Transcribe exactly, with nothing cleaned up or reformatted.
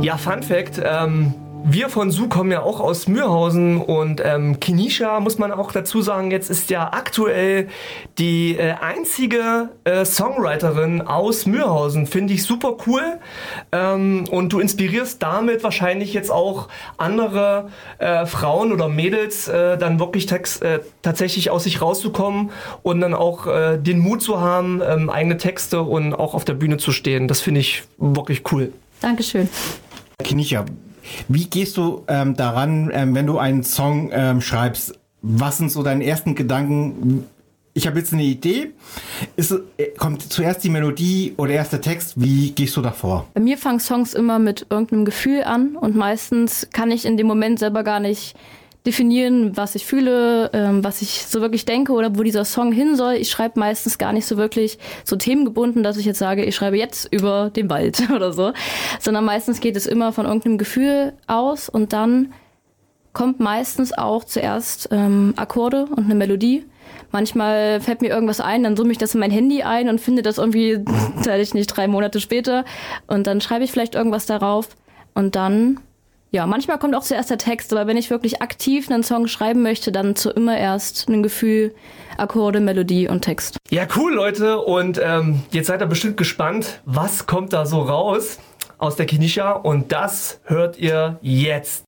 Ja, Fun Fact, ähm, wir von Su kommen ja auch aus Mürhausen und ähm, Kinisha, muss man auch dazu sagen, jetzt ist ja aktuell die äh, einzige äh, Songwriterin aus Mürhausen. Finde ich super cool. Ähm, und du inspirierst damit wahrscheinlich jetzt auch andere äh, Frauen oder Mädels, äh, dann wirklich text, äh, tatsächlich aus sich rauszukommen und dann auch äh, den Mut zu haben, ähm, eigene Texte und auch auf der Bühne zu stehen. Das finde ich wirklich cool. Dankeschön. Kinisha, wie gehst du ähm, daran, ähm, wenn du einen Song ähm, schreibst? Was sind so deine ersten Gedanken? Ich habe jetzt eine Idee. Ist, äh, kommt zuerst die Melodie oder erst der Text? Wie gehst du davor? Bei mir fangen Songs immer mit irgendeinem Gefühl an und meistens kann ich in dem Moment selber gar nicht definieren, was ich fühle, ähm, was ich so wirklich denke oder wo dieser Song hin soll. Ich schreibe meistens gar nicht so wirklich so themengebunden, dass ich jetzt sage, ich schreibe jetzt über den Wald oder so, sondern meistens geht es immer von irgendeinem Gefühl aus und dann kommt meistens auch zuerst ähm, Akkorde und eine Melodie. Manchmal fällt mir irgendwas ein, dann summe ich das in mein Handy ein und finde das irgendwie, weiß ich nicht, drei Monate später und dann schreibe ich vielleicht irgendwas darauf und dann ja, manchmal kommt auch zuerst der Text, aber wenn ich wirklich aktiv einen Song schreiben möchte, dann zu immer erst ein Gefühl, Akkorde, Melodie und Text. Ja, cool, Leute. Und ähm, jetzt seid ihr bestimmt gespannt, was kommt da so raus aus der Kinisha. Und das hört ihr jetzt.